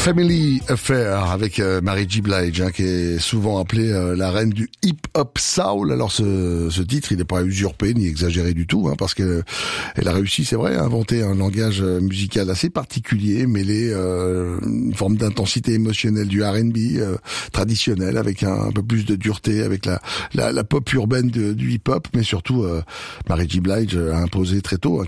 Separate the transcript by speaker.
Speaker 1: Family Affair avec Mary J. Blige, qui est souvent appelée la reine du hip-hop soul. Alors ce titre, il n'est pas usurpé ni exagéré du tout, parce qu'elle a réussi, c'est vrai, à inventer un langage musical assez particulier, mêlé une forme d'intensité émotionnelle du R&B traditionnel, avec un peu plus de dureté, avec la pop urbaine du hip-hop, mais surtout Mary J. Blige a imposé très tôt